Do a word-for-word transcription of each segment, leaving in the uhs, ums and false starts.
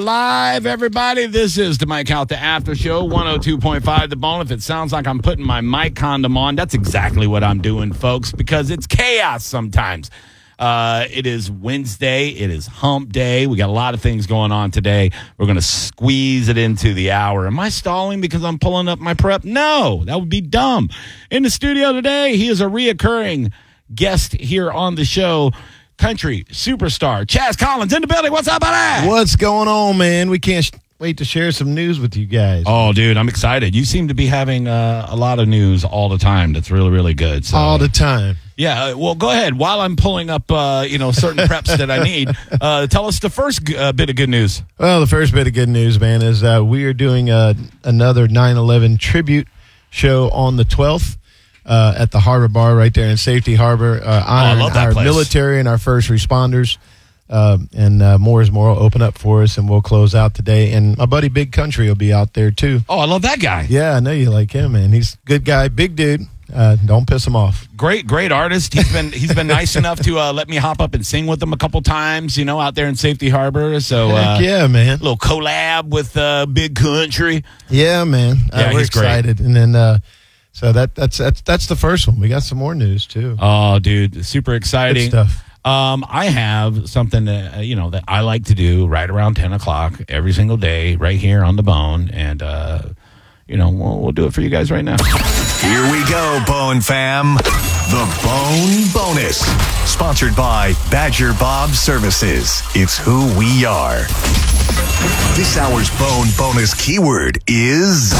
live, everybody. This is the Mike Out the After Show, one oh two point five The Bone. If it sounds like I'm putting my mic condom on, that's exactly what I'm doing, folks, because it's chaos sometimes. Uh, it is Wednesday. It is hump day. We got a lot of things going on today. We're going to squeeze it into the hour. Am I stalling because I'm pulling up my prep? No, that would be dumb. In the studio today, he is a reoccurring guest here on the show. Country superstar Chaz Collins in the building. What's up, buddy? What's going on, man? We can't sh- wait to share some news with you guys. Oh, dude, I'm excited. You seem to be having uh, a lot of news all the time. That's really, really good. So, all the time. Yeah, well, go ahead. While I'm pulling up, uh, you know, certain preps that I need, uh, tell us the first uh, bit of good news. Well, the first bit of good news, man, is uh, we are doing uh, another nine eleven tribute show on the twelfth. Uh, at the Harbor Bar right there in Safety Harbor, uh, honoring oh, our place. military and our first responders. Uh, and uh, more is more will open up for us, and we'll close out today. And my buddy Big Country will be out there, too. Oh, I love that guy. Yeah, I know you like him, man. He's a good guy, big dude. Uh, don't piss him off. Great, great artist. He's been he's been nice enough to uh, let me hop up and sing with him a couple times, you know, out there in Safety Harbor. So, uh, Heck yeah, man. A little collab with uh, Big Country. Yeah, man. Yeah, uh, we're he's great. excited. And then... Uh, So that that's that's that's the first one. We got some more news too. Oh, dude, super exciting Good stuff. Um, I have something that, uh, you know that I like to do right around ten o'clock every single day, right here on the Bone, and uh, you know we'll, we'll do it for you guys right now. Here we go, Bone fam. The Bone Bonus, sponsored by Badger Bob Services. It's who we are. This hour's Bone Bonus keyword is.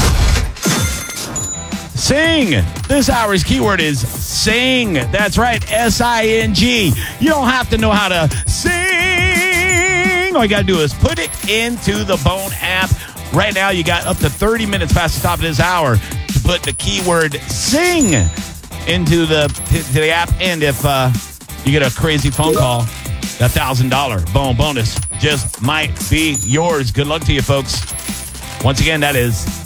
Sing. This hour's keyword is sing. That's right, S I N G. You don't have to know how to sing. All you got to do is put it into the Bone app. Right now, you got up to thirty minutes past the top of this hour to put the keyword sing into the, to the app. And if uh, you get a crazy phone call, that one thousand dollars Bone bonus just might be yours. Good luck to you, folks. Once again, that is